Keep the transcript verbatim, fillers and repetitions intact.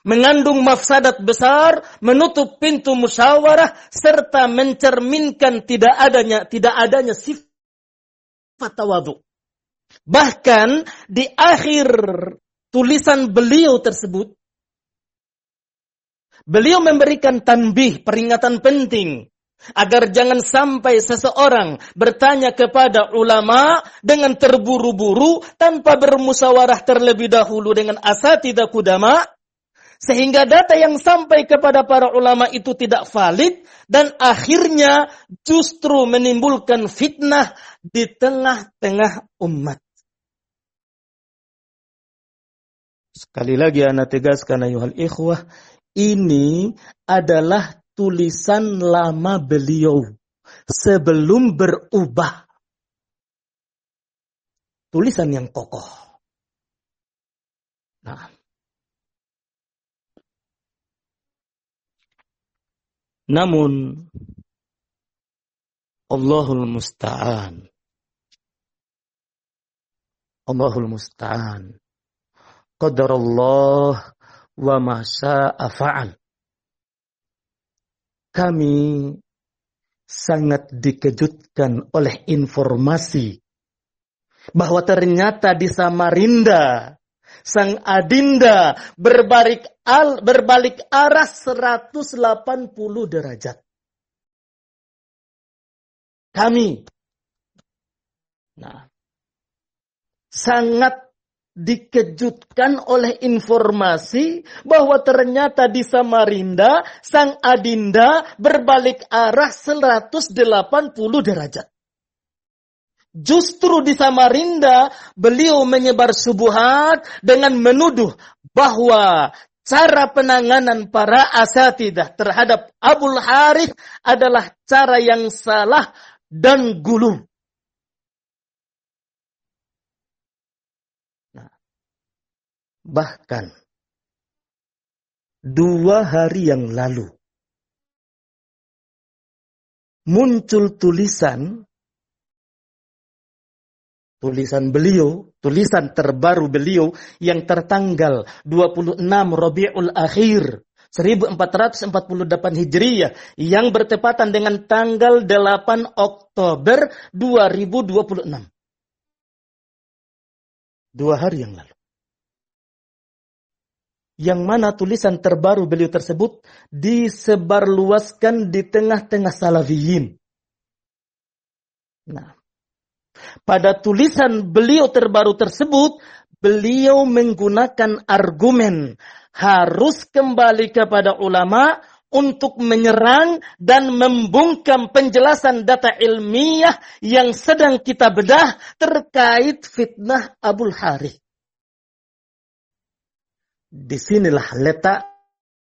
mengandung mafsadat besar, menutup pintu musyawarah, serta mencerminkan tidak adanya tidak adanya sifat tawadhu. Bahkan di akhir tulisan beliau tersebut, beliau memberikan tanbih, peringatan penting, agar jangan sampai seseorang bertanya kepada ulama dengan terburu-buru tanpa bermusyawarah terlebih dahulu dengan asatidzah qudama, sehingga data yang sampai kepada para ulama itu tidak valid dan akhirnya justru menimbulkan fitnah di tengah-tengah umat. Sekali lagi ana tegaskan ayuhal ikhwah, ini adalah tulisan lama beliau sebelum berubah. Tulisan yang kokoh. Nah. Namun Allahul Musta'an. Allahul Musta'an. Qadarallah wa ma syaa fa'al. Kami sangat dikejutkan oleh informasi bahwa ternyata di Samarinda sang adinda berbalik al berbalik arah seratus delapan puluh derajat. Kami nah sangat dikejutkan oleh informasi bahwa ternyata di Samarinda sang adinda berbalik arah seratus delapan puluh derajat. Justru di Samarinda beliau menyebar syubhat dengan menuduh bahwa cara penanganan para asatidzah terhadap Abul Harith adalah cara yang salah dan gulu. Bahkan dua hari yang lalu muncul tulisan tulisan beliau, tulisan terbaru beliau yang tertanggal dua puluh enam Rabiul Akhir seribu empat ratus empat puluh delapan Hijriyah yang bertepatan dengan tanggal delapan Oktober dua ribu dua puluh enam. Dua hari yang lalu. Yang mana tulisan terbaru beliau tersebut disebarluaskan di tengah-tengah salafiyin. Nah, pada tulisan beliau terbaru tersebut, beliau menggunakan argumen harus kembali kepada ulama untuk menyerang dan membungkam penjelasan data ilmiah yang sedang kita bedah terkait fitnah Abul Harith. Disinilah letak